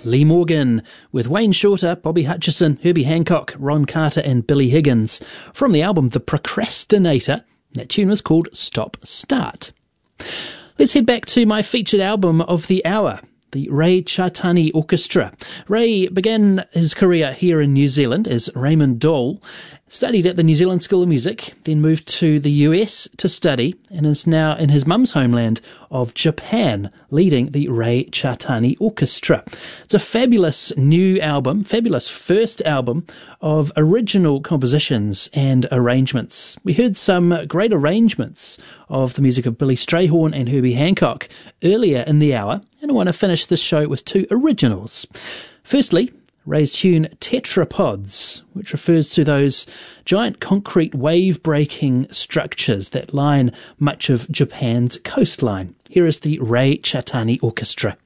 Lee Morgan, with Wayne Shorter, Bobby Hutcherson, Herbie Hancock, Ron Carter and Billy Higgins, from the album The Procrastinator. That tune was called Stop Start. Let's head back to my featured album of the hour, the Ray Chaitani Orchestra. Ray began his career here in New Zealand as Raymond Dole, studied at the New Zealand School of Music, then moved to the US to study, and is now in his mum's homeland of Japan, leading the Ray Chaitani Orchestra. It's a fabulous new album, fabulous first album of original compositions and arrangements. We heard some great arrangements of the music of Billy Strayhorn and Herbie Hancock earlier in the hour, and I want to finish this show with two originals. Firstly, Ray's tune Tetrapods, which refers to those giant concrete wave-breaking structures that line much of Japan's coastline. Here is the Ray Chaitani Orchestra.